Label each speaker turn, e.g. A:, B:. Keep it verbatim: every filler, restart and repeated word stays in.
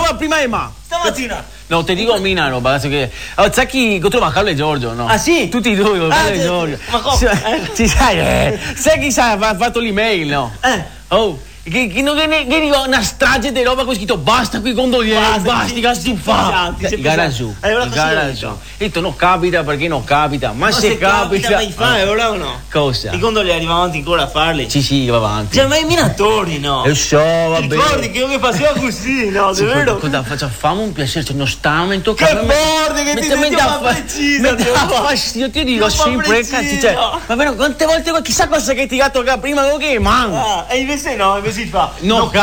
A: trova prima di me.
B: Stamattina.
A: No, ti dico mina roba, adesso che... Allora, sai chi trova Carlo e Giorgio, no?
B: Ah, sì?
A: Tutti e due con Carlo
B: Ah,
A: e
B: sì.
A: Giorgio.
B: Ma come?
A: Sì,
B: Eh.
A: sì, sai, eh, sai chi sa, ha fatto l'email, no?
B: Eh.
A: Oh, che, che, non- che, ne- che dico, una strage di roba con scritto basta qui con Dolier,
B: Basta,
A: basta,
B: sì,
A: che
B: sì,
A: si fa.
B: pesanti, sì,
A: Il gara
B: pesanti.
A: su,
B: Eh, ora
A: il
B: cosa
A: gara
B: hai
A: su.
B: detto?
A: Ho detto, non capita perché non capita, ma,
B: Ma
A: se capita...
B: mai fa, è ora o no?
A: Cosa?
B: E quando li arriva avanti ancora a farli?
A: Sì, sì, va avanti.
B: Cioè, ma i minatori, no?
A: Lo so, va
B: Ti
A: bene.
B: ricordi che io che facevo così, no?
A: Sì,
B: Davvero?
A: Cosa faccia? Fammi un piacere, cioè non stamento.
B: Che forte che ti senti ma precisa,
A: Mi
B: Dio.
A: dà fastidio, ti dico
B: Ma
A: sempre,
B: precisa.
A: cazzo, cioè, ma vero, quante volte, chissà cosa che ti gatto che prima, che man.
B: Ah, e invece no, invece fa.
A: Non